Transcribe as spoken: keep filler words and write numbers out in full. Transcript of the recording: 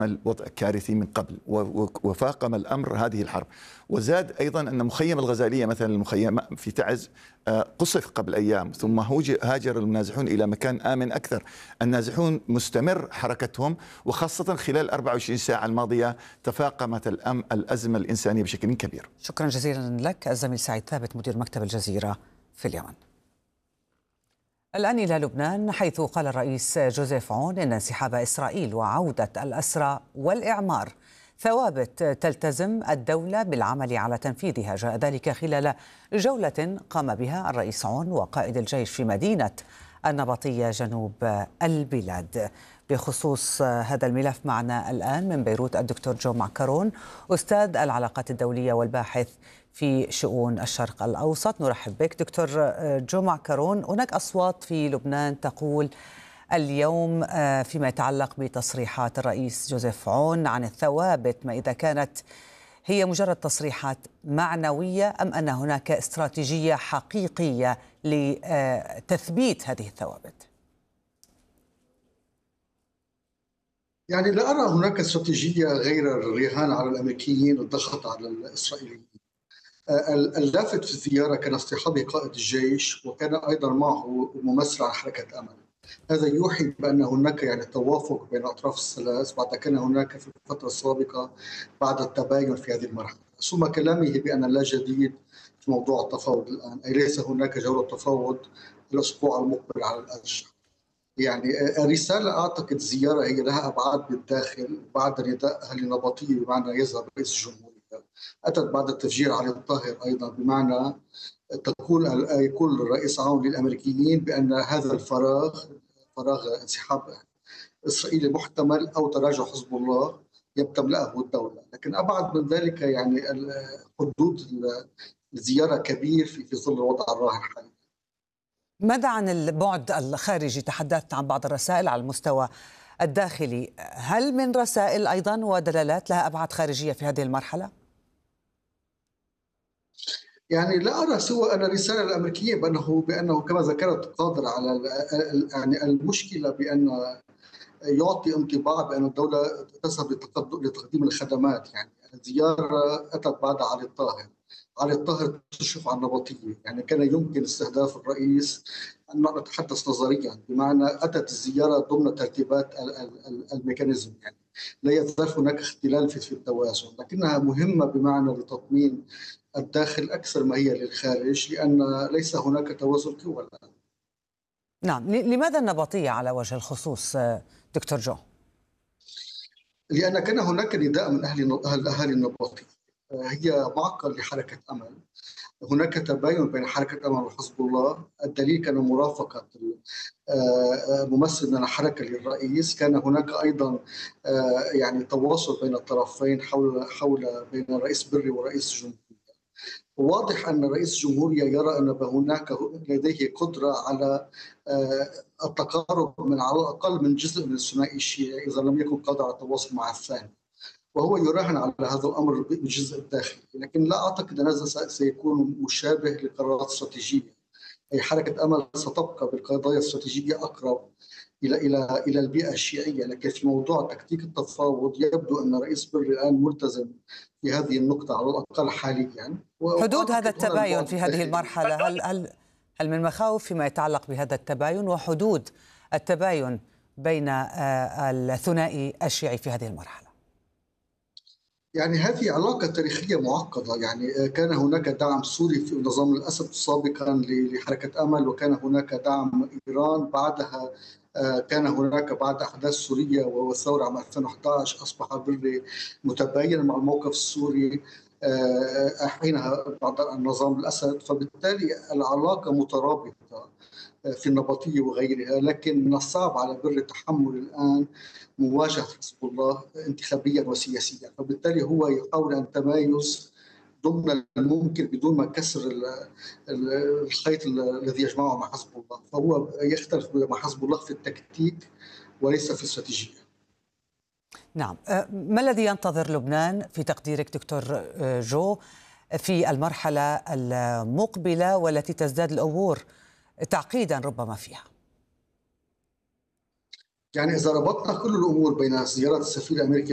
الوضع كارثي من قبل، وفاقم الأمر هذه الحرب. وزاد أيضا أن مخيم الغزالية مثلا المخيم في تعز قصف قبل أيام، ثم هاجر المنازحون إلى مكان آمن أكثر. النازحون مستمر حركتهم، وخاصة خلال أربع وعشرين ساعة الماضية تفاقمت الأم الأزمة الإنسانية بشكل كبير. شكرا جزيلا لك الزميل سعيد ثابت مدير مكتب الجزيرة في اليمن. الآن إلى لبنان، حيث قال الرئيس جوزيف عون إن انسحاب إسرائيل وعودة الأسرى والإعمار ثوابت تلتزم الدولة بالعمل على تنفيذها. جاء ذلك خلال جولة قام بها الرئيس عون وقائد الجيش في مدينة النبطية جنوب البلاد. بخصوص هذا الملف معنا الآن من بيروت الدكتور جو معكرون، أستاذ العلاقات الدولية والباحث في شؤون الشرق الأوسط. نرحب بك دكتور جو معكرون. هناك أصوات في لبنان تقول اليوم فيما يتعلق بتصريحات الرئيس جوزيف عون عن الثوابت، ما إذا كانت هي مجرد تصريحات معنوية أم أن هناك استراتيجية حقيقية لتثبيت هذه الثوابت؟ يعني لا أرى هناك استراتيجية غير الرهان على الأمريكيين والضغط على الإسرائيليين. اللافت في الزيارة كان اصطحاب قائد الجيش، وكان أيضا معه ممثل عن حركة أمل. هذا يوحي بأن هناك يعني توافق بين الأطراف الثلاث بعد كان هناك في الفترة السابقة بعد التباين في هذه المرحلة. ثم كلامه بأن لا جديد في موضوع التفاوض الآن، أي ليس هناك جولة تفاوض الأسبوع المقبل على الأرجح. يعني رسالة أعتقد زيارة هي لها أبعاد بالداخل بعد نداء أهل النبطية بمعنى يذهب رئيس الجمهورية، أتت بعد التفجير علي الطاهر أيضا بمعنى تقول يقول الرئيس عون للأمريكيين بأن هذا الفراغ فراغ انسحاب إسرائيلي محتمل أو تراجع حزب الله يمتلئه الدولة. لكن أبعد من ذلك يعني حدود الزيارة كبير في في ظل الوضع الراهن حاليا. ماذا عن البعد الخارجي؟ تحدثت عن بعض الرسائل على المستوى الداخلي، هل من رسائل أيضا ودلالات لها أبعاد خارجية في هذه المرحلة؟ يعني لا أرى سوى أن الرسالة الأمريكية بأنه بأنه كما ذكرت قادر على يعني المشكلة بأن يعطي انطباع بأن الدولة تذهب لتقديم الخدمات. يعني الزيارة أتت بعد علي الطاهر، علي الطاهر تشرف على النبطية، يعني كان يمكن استهداف الرئيس أن نتحدث نظريا بمعنى أتت الزيارة ضمن ترتيبات الميكانيزم. يعني لا يزال هناك اختلال في التوازن، لكنها مهمة بمعنى لتطمين الداخل أكثر ما هي للخارج، لأن ليس هناك توازن قوى الآن. نعم، لماذا النبطية على وجه الخصوص دكتور جو؟ لأن كان هناك نداء من أهل أهالي النبطية، هي معقل لحركة أمل. هناك تباين بين حركة أمل وحزب الله، الدليل كان مرافقة ممثل من الحركة للرئيس. كان هناك أيضا يعني تواصل بين الطرفين حول حول بين الرئيس بري ورئيس الجمهورية. واضح أن رئيس الجمهورية يرى أن هناك لديه قدرة على التقارب من على الأقل من جزء من الثنائي الشيعي إذا لم يكن قادر على التواصل مع الثاني، وهو يراهن على هذا الأمر بالجزء الداخلي. لكن لا أعتقد أن هذا سيكون مشابه لقرارات استراتيجية. أي حركة أمل ستبقى بالقضايا الاستراتيجية أقرب إلى إلى إلى البيئة الشيعية. لكن في موضوع تكتيك التفاوض يبدو أن رئيس بري الآن ملتزم في هذه النقطة على الأقل حاليا. حدود هذا التباين في هذه المرحلة، هل هل هل من مخاوف فيما يتعلق بهذا التباين وحدود التباين بين الثنائي الشيعي في هذه المرحلة؟ يعني هذه علاقة تاريخية معقدة. يعني كان هناك دعم سوري في نظام الأسد سابقا لحركة أمل، وكان هناك دعم إيران بعدها. كان هناك بعد أحداث سوريا والثورة عام ألفين وأحد عشر أصبح بري متباينا مع الموقف السوري حينها بعد النظام الأسد، فبالتالي العلاقة مترابطة في النبطية وغيرها. لكن من الصعب على بري تحمل الآن مواجهة حزب الله انتخابيا وسياسيا، فبالتالي هو يحاول أن تمايز ضمن الممكن بدون ما كسر الخيط الذي يجمعه مع حزب الله. فهو يختلف مع حزب الله في التكتيك وليس في الاستراتيجية. نعم، ما الذي ينتظر لبنان في تقديرك دكتور جو في المرحلة المقبلة والتي تزداد الأمور تعقيدا ربما فيها؟ يعني إذا ربطنا كل الأمور بين زيارة السفير الأمريكي